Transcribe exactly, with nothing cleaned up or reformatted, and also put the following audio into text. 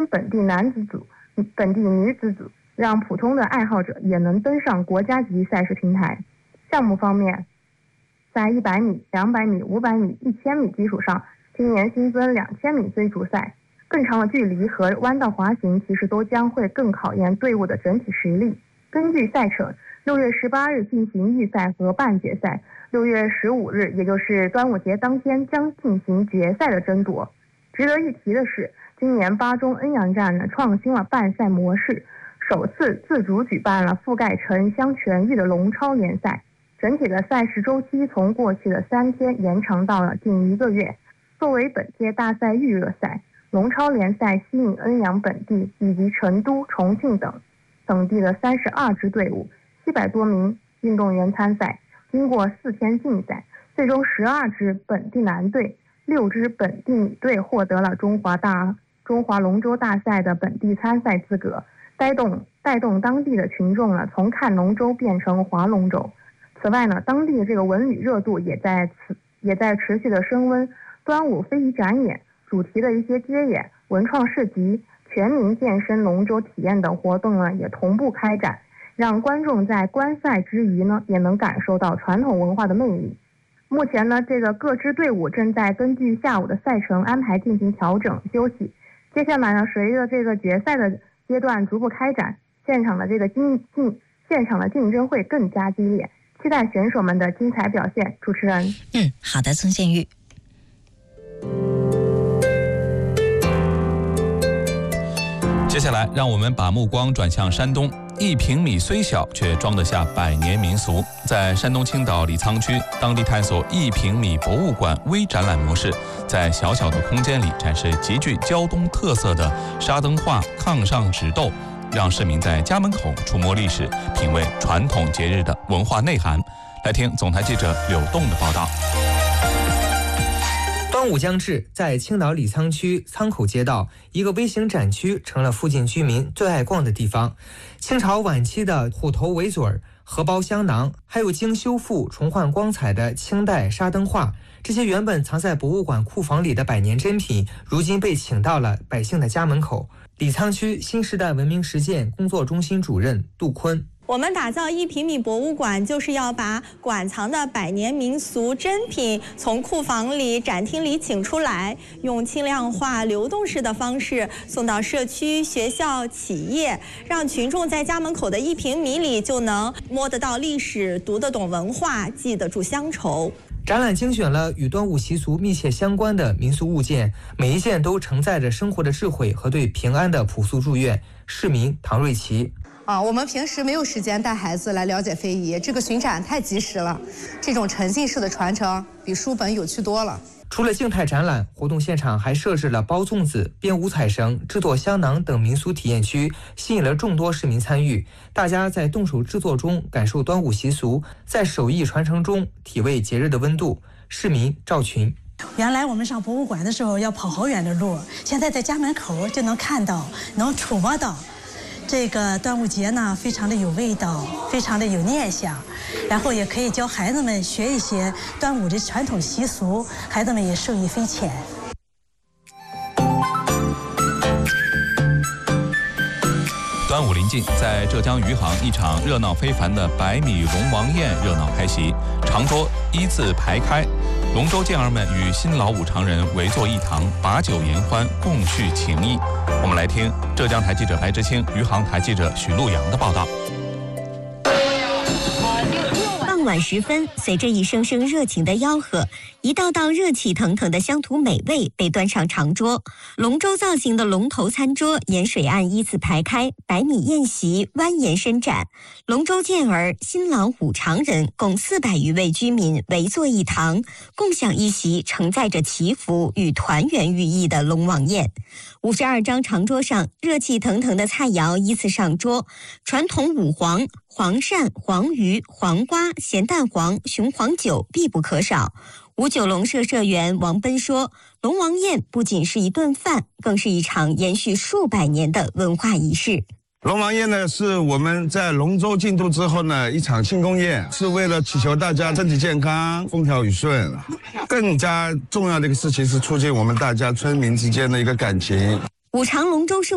本地男子组、本地女子组，让普通的爱好者也能登上国家级赛事平台。项目方面，在一百米、两百米、五百米、一千米基础上，今年新增两千米追逐赛。更长的距离和弯道滑行其实都将会更考验队伍的整体实力。根据赛程，六月十八日进行预赛和半决赛，六月十五日，也就是端午节当天将进行决赛的争夺。值得一提的是，今年巴中恩阳站呢创新了办赛模式，首次自主举办了覆盖城乡全域的龙超联赛。整体的赛事周期从过去的三天延长到了近一个月。作为本届大赛预热赛，龙超联赛吸引恩阳本地以及成都、重庆等等地的三十二支队伍、七百多名运动员参赛。经过四天竞赛，最终十二支本地男队、六支本地女队获得了中华大中华龙舟大赛的本地参赛资格，带动带动当地的群众呢从看龙舟变成划龙舟。此外呢，当地的这个文旅热度也在此也在持续的升温。端午非遗展演、主题的一些街演、文创市集、全民健身龙舟体验等活动呢，也同步开展，让观众在观赛之余呢，也能感受到传统文化的魅力。目前呢，这个各支队伍正在根据下午的赛程安排进行调整休息。接下来呢，随着这个决赛的阶段逐步开展，现场的这个竞竞现场的竞争会更加激烈，期待选手们的精彩表现。主持人， 嗯，好的，曾宪玉。 接下来，让我们把目光转向山东。一平米虽小，却装得下百年民俗。在山东青岛李沧区，当地探索一平米博物馆微展览模式，在小小的空间里展示极具胶东特色的沙灯画、炕上纸豆，让市民在家门口触摸历史，品味传统节日的文化内涵。来听总台记者柳栋的报道。 端午将至，在青岛李沧区沧口街道，一个微型展区成了附近居民最爱逛的地方。清朝晚期的虎头围嘴、荷包香囊，还有经修复重焕光彩的清代沙灯画，这些原本藏在博物馆库房里的百年珍品，如今被请到了百姓的家门口。李沧区新时代文明实践工作中心主任杜坤， 我们打造一平米博物馆，就是要把馆藏的百年民俗珍品从库房里、展厅里请出来，用轻量化、流动式的方式送到社区、学校、企业，让群众在家门口的一平米里就能摸得到历史、读得懂文化、记得住乡愁。 展览精选了与端午习俗密切相关的民俗物件，每一件都承载着生活的智慧和对平安的朴素祝愿。市民唐瑞琪。 啊，我们平时没有时间带孩子来了解非遗，这个巡展太及时了。这种沉浸式的传承比书本有趣多了。 除了静态展览，活动现场还设置了包粽子、编五彩绳、制作香囊等民俗体验区，吸引了众多市民参与。大家在动手制作中感受端午习俗，在手艺传承中体味节日的温度。市民赵群。 原来我们上博物馆的时候要跑好远的路，现在在家门口就能看到，能触摸到。这个端午节呢，非常的有味道，非常的有念想，然后也可以教孩子们学一些端午的传统习俗，孩子们也受益匪浅。 端午临近，在浙江余杭，一场热闹非凡的百米龙王宴热闹开席，长桌一字排开，龙舟健儿们与新老五常人围坐一堂，把酒言欢，共叙情谊。我们来听浙江台记者白之清、余杭台记者许陆阳的报道。 傍晚时分，随着一声声热情的吆喝，一道道热气腾腾的乡土美味被端上长桌。龙舟造型的龙头餐桌沿水岸依次排开，百米宴席蜿蜒伸展，龙舟健儿、新郎五常人共四百余位居民围坐一堂，共享一席承载着祈福与团圆寓意的龙王宴。五十二张长桌上，热气腾腾的菜肴依次上桌，传统五黄、黄鳝、黄鱼、黄瓜、咸蛋黄、雄黄酒必不可少。五九龙社社员王奔说，龙王宴不仅是一顿饭，更是一场延续数百年的文化仪式。 龙王宴呢，是我们在龙舟竞渡之后呢一场庆功宴，是为了祈求大家身体健康、风调雨顺。更加重要的一个事情是促进我们大家村民之间的一个感情。 五常龙舟盛